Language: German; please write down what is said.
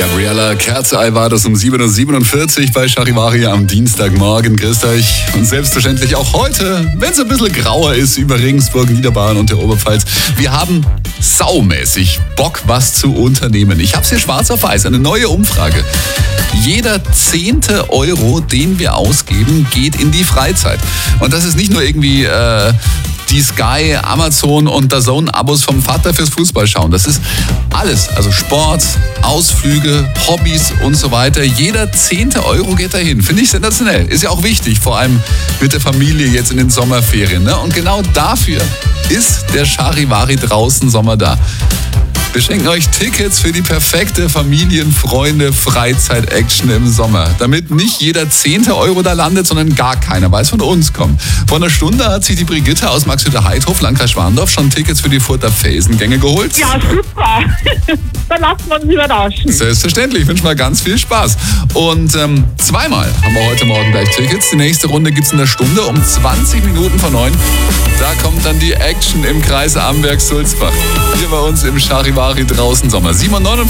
Gabriella Kerzei war das um 7.47 Uhr bei Charivari am Dienstagmorgen. Grüßt euch. Und selbstverständlich auch heute, wenn es ein bisschen grauer ist über Regensburg, Niederbayern und der Oberpfalz. Wir haben saumäßig Bock, was zu unternehmen. Ich habe es hier schwarz auf weiß, eine neue Umfrage. Jeder 10. Euro, den wir ausgeben, geht in die Freizeit. Und das ist nicht nur irgendwie die Sky, Amazon und DAZN-Abos vom Vater fürs Fußballschauen. Das ist alles, also Sport, Ausflüge, Hobbys und so weiter. Jeder 10. Euro geht dahin. Finde ich sensationell. Ist ja auch wichtig, vor allem mit der Familie jetzt in den Sommerferien. Ne? Und genau dafür ist der Charivari draußen Sommer da. Wir schenken euch Tickets für die perfekte Familien-Freunde-Freizeit-Action im Sommer. Damit nicht jeder 10. Euro da landet, sondern gar keiner, weil es von uns kommt. Vor einer Stunde hat sich die Brigitte aus Maxhütte-Heidhof, Landkreis Schwandorf, schon Tickets für die Furter Felsengänge geholt. Ja, super. Dann lassen wir uns überraschen. Selbstverständlich. Ich wünsche mal ganz viel Spaß. Und zweimal haben wir heute Morgen gleich Tickets. Die nächste Runde gibt es in der Stunde um 20 Minuten vor 9. Da kommt dann die Action im Kreis Amberg-Sulzbach. Hier bei uns im Charivari draußen Sommer. 7:49